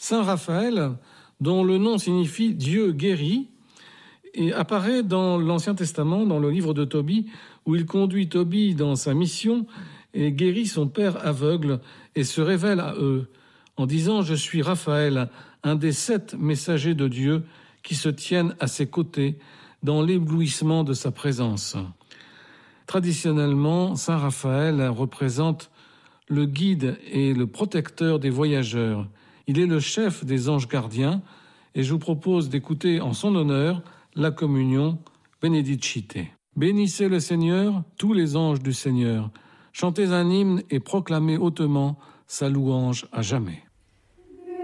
Saint Raphaël, dont le nom signifie Dieu guérit, et apparaît dans l'Ancien Testament, dans le livre de Tobie, où il conduit Tobie dans sa mission et guérit son père aveugle et se révèle à eux en disant « Je suis Raphaël, un des 7 messagers de Dieu qui se tiennent à ses côtés dans l'éblouissement de sa présence ». Traditionnellement, Saint Raphaël représente le guide et le protecteur des voyageurs. Il est le chef des anges gardiens et je vous propose d'écouter en son honneur la communion Benedicite. Bénissez le Seigneur, tous les anges du Seigneur. Chantez un hymne et proclamez hautement sa louange à jamais.